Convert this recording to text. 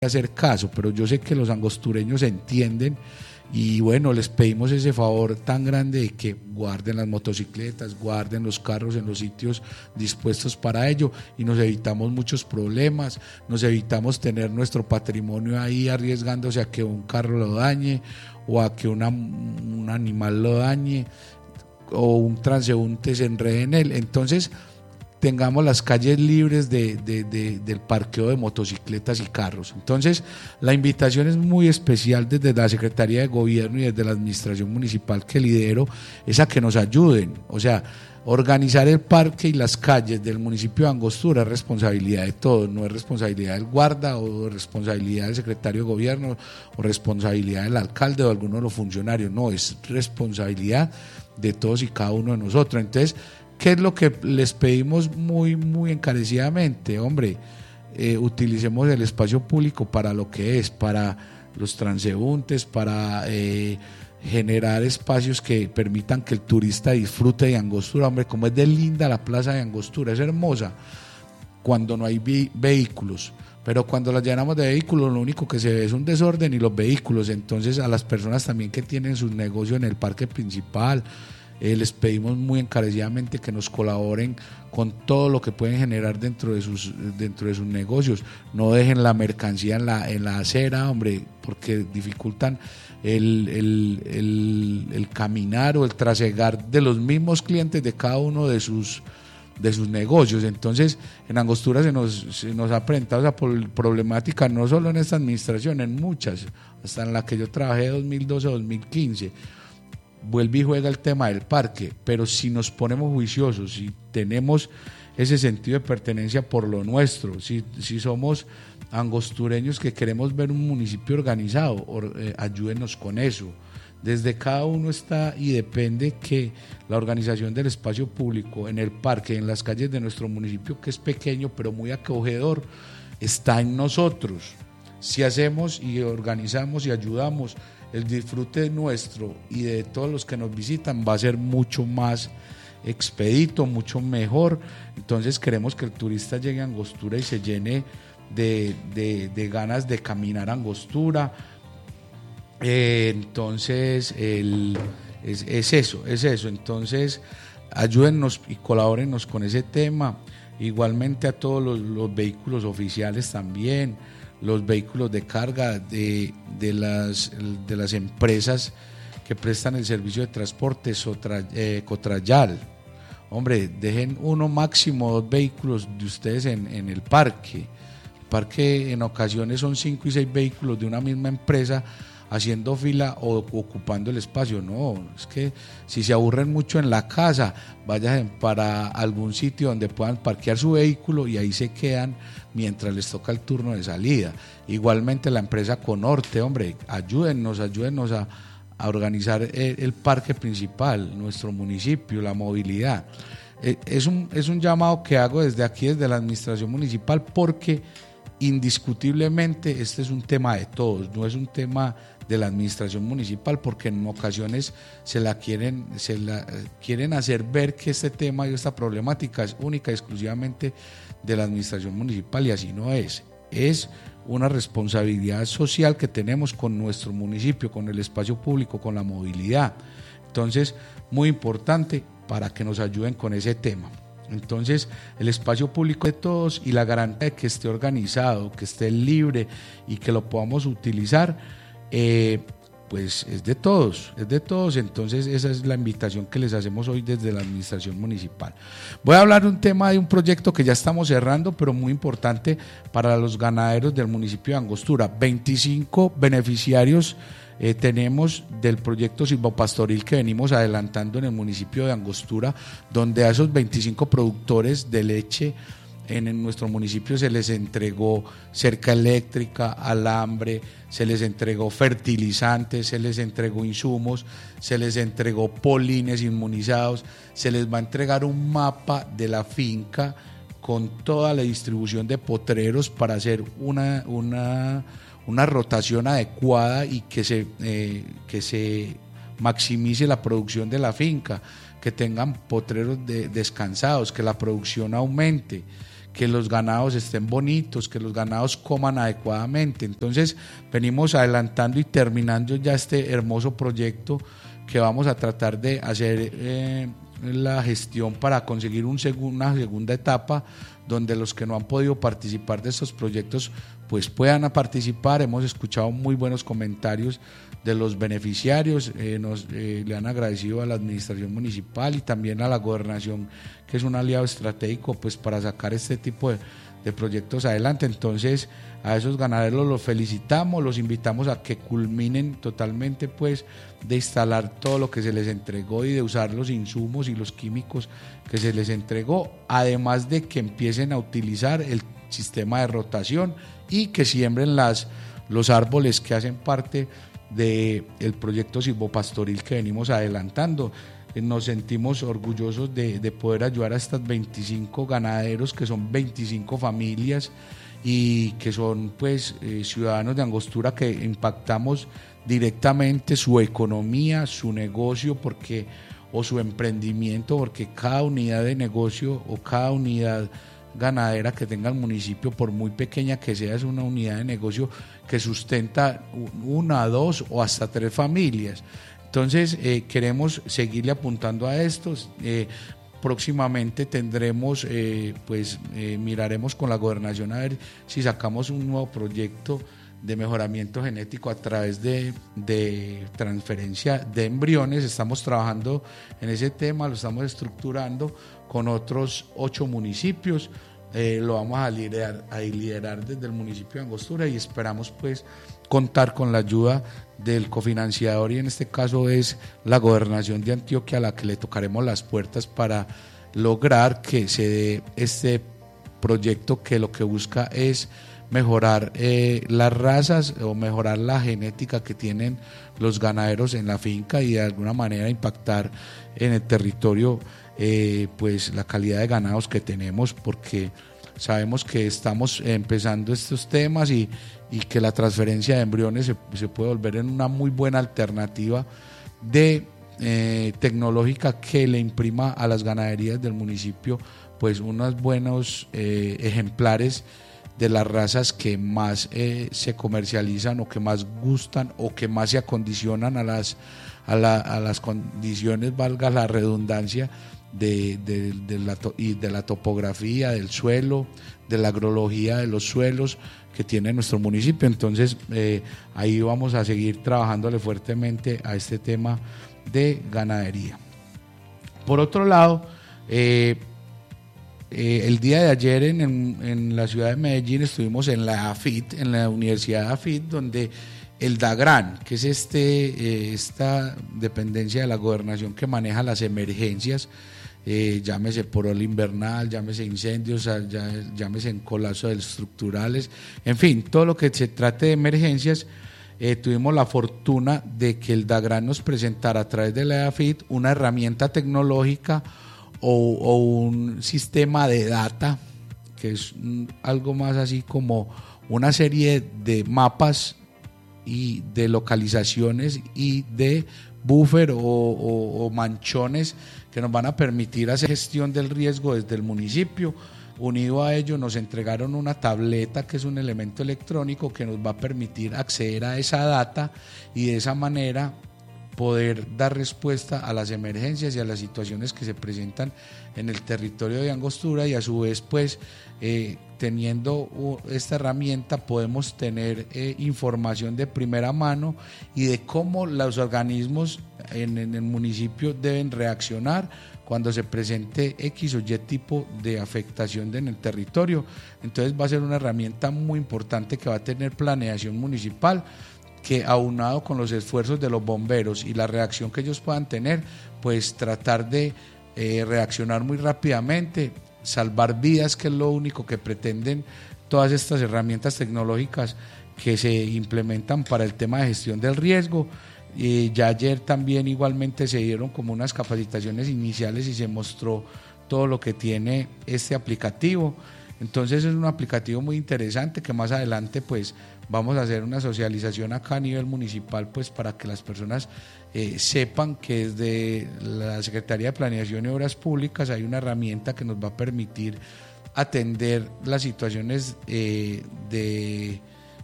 hacer caso, pero yo sé que los angostureños entienden y bueno, les pedimos ese favor tan grande de que guarden las motocicletas, guarden los carros en los sitios dispuestos para ello y nos evitamos muchos problemas, nos evitamos tener nuestro patrimonio ahí arriesgándose a que un carro lo dañe o a que un animal lo dañe o un transeúnte se enrede en él. Entonces tengamos las calles libres del parqueo de motocicletas y carros. Entonces, la invitación es muy especial desde la Secretaría de Gobierno y desde la Administración Municipal que lidero, es a que nos ayuden. O sea, organizar el parque y las calles del municipio de Angostura es responsabilidad de todos, no es responsabilidad del guarda o responsabilidad del secretario de Gobierno o responsabilidad del alcalde o de alguno de los funcionarios, no, es responsabilidad de todos y cada uno de nosotros. Entonces, ¿qué es lo que les pedimos muy, muy encarecidamente? Hombre, utilicemos el espacio público para lo que es, para los transeúntes, para generar espacios que permitan que el turista disfrute de Angostura. Hombre, como es de linda la plaza de Angostura, es hermosa cuando no hay vehículos. Pero cuando la llenamos de vehículos, lo único que se ve es un desorden y los vehículos. Entonces, a las personas también que tienen sus negocios en el parque principal, les pedimos muy encarecidamente que nos colaboren con todo lo que pueden generar dentro de sus negocios. No dejen la mercancía en la acera, hombre, porque dificultan el caminar o el trasegar de los mismos clientes de cada uno de sus negocios. Entonces, en Angostura se nos ha presentado esa problemática, no solo en esta administración, en muchas, hasta en la que yo trabajé 2012-2015. Vuelve y juega el tema del parque, pero si nos ponemos juiciosos, si tenemos ese sentido de pertenencia por lo nuestro, si somos angostureños que queremos ver un municipio organizado, ayúdenos con eso. Desde cada uno está y depende que la organización del espacio público en el parque, en las calles de nuestro municipio, que es pequeño pero muy acogedor, está en nosotros. Si hacemos y organizamos y ayudamos, el disfrute nuestro y de todos los que nos visitan va a ser mucho más expedito, mucho mejor. Entonces queremos que el turista llegue a Angostura y se llene de ganas de caminar a Angostura. Entonces es eso. Entonces ayúdennos y colabórennos con ese tema. Igualmente a todos los vehículos oficiales también, los vehículos de carga de las empresas que prestan el servicio de transporte, Cotrayal. Hombre, dejen uno máximo 2 vehículos de ustedes en el parque. El parque en ocasiones son 5 y 6 vehículos de una misma empresa haciendo fila o ocupando el espacio. No, es que si se aburren mucho en la casa, vayan para algún sitio donde puedan parquear su vehículo y ahí se quedan mientras les toca el turno de salida. Igualmente la empresa Conorte, hombre, ayúdennos a organizar el parque principal, nuestro municipio, la movilidad. Es un llamado que hago desde aquí, desde la administración municipal, porque indiscutiblemente este es un tema de todos, no es un tema de la administración municipal, porque en ocasiones se la quieren hacer ver que este tema y esta problemática es única y exclusivamente de la administración municipal, y así no es una responsabilidad social que tenemos con nuestro municipio, con el espacio público, con la movilidad. Entonces, muy importante para que nos ayuden con ese tema. Entonces, el espacio público de todos y la garantía de que esté organizado, que esté libre y que lo podamos utilizar, pues es de todos. Entonces, esa es la invitación que les hacemos hoy desde la administración municipal. Voy a hablar de un tema de un proyecto que ya estamos cerrando, pero muy importante para los ganaderos del municipio de Angostura. 25 beneficiarios tenemos del proyecto silvopastoril que venimos adelantando en el municipio de Angostura, donde a esos 25 productores de leche en nuestro municipio se les entregó cerca eléctrica, alambre, se les entregó fertilizantes, se les entregó insumos, se les entregó polines inmunizados, se les va a entregar un mapa de la finca con toda la distribución de potreros para hacer una rotación adecuada y que se maximice la producción de la finca, que tengan potreros descansados, que la producción aumente, que los ganados estén bonitos, que los ganados coman adecuadamente. Entonces venimos adelantando y terminando ya este hermoso proyecto que vamos a tratar de hacer la gestión para conseguir una segunda etapa donde los que no han podido participar de estos proyectos pues puedan participar. Hemos escuchado muy buenos comentarios de los beneficiarios, le han agradecido a la administración municipal y también a la gobernación, que es un aliado estratégico pues para sacar este tipo de proyectos adelante. Entonces a esos ganaderos los felicitamos, los invitamos a que culminen totalmente pues de instalar todo lo que se les entregó y de usar los insumos y los químicos que se les entregó, además de que empiecen a utilizar el sistema de rotación y que siembren los árboles que hacen parte del proyecto silvopastoril que venimos adelantando. Nos sentimos orgullosos de poder ayudar a estos 25 ganaderos, que son 25 familias y que son pues ciudadanos de Angostura, que impactamos directamente su economía, su negocio o su emprendimiento, porque cada unidad de negocio o cada unidad ganadera que tenga el municipio, por muy pequeña que sea, es una unidad de negocio que sustenta una, dos o hasta 3 familias. Entonces queremos seguirle apuntando a estos. Próximamente tendremos, miraremos con la gobernación a ver si sacamos un nuevo proyecto de mejoramiento genético a través de transferencia de embriones. Estamos trabajando en ese tema, lo estamos estructurando con otros 8 municipios. Lo vamos a liderar desde el municipio de Angostura y esperamos pues contar con la ayuda del cofinanciador, y en este caso es la gobernación de Antioquia, a la que le tocaremos las puertas para lograr que se dé este proyecto, que lo que busca es mejorar las razas o mejorar la genética que tienen los ganaderos en la finca y de alguna manera impactar en el territorio pues la calidad de ganados que tenemos, porque sabemos que estamos empezando estos temas y que la transferencia de embriones se puede volver en una muy buena alternativa tecnológica que le imprima a las ganaderías del municipio pues unos buenos ejemplares de las razas que más se comercializan o que más gustan o que más se acondicionan a las condiciones, valga la redundancia, de la topografía del suelo, de la agrología de los suelos que tiene nuestro municipio. Entonces ahí vamos a seguir trabajándole fuertemente a este tema de ganadería. Por otro lado, el día de ayer en la ciudad de Medellín estuvimos en la AFIT, en la Universidad de AFIT, donde el DAGRAN, que es esta dependencia de la gobernación que maneja las emergencias, llámese porola invernal, llámese incendios, llámese en colapsos estructurales, en fin, todo lo que se trate de emergencias. Tuvimos la fortuna de que el DAGRAN nos presentara a través de la AFIT una herramienta tecnológica o un sistema de data, que es algo más así como una serie de mapas y de localizaciones y de buffer o manchones que nos van a permitir hacer gestión del riesgo desde el municipio. Unido a ello nos entregaron una tableta, que es un elemento electrónico que nos va a permitir acceder a esa data y de esa manera poder dar respuesta a las emergencias y a las situaciones que se presentan en el territorio de Angostura, y a su vez pues teniendo esta herramienta podemos tener información de primera mano y de cómo los organismos en el municipio deben reaccionar cuando se presente X o Y tipo de afectación en el territorio. Entonces va a ser una herramienta muy importante que va a tener planeación municipal, que aunado con los esfuerzos de los bomberos y la reacción que ellos puedan tener, pues tratar de reaccionar muy rápidamente, salvar vidas, que es lo único que pretenden todas estas herramientas tecnológicas que se implementan para el tema de gestión del riesgo. Ya ayer también igualmente se dieron como unas capacitaciones iniciales y se mostró todo lo que tiene este aplicativo. Entonces es un aplicativo muy interesante que más adelante pues vamos a hacer una socialización acá a nivel municipal, pues para que las personas sepan que desde la Secretaría de Planeación y Obras Públicas hay una herramienta que nos va a permitir atender las situaciones de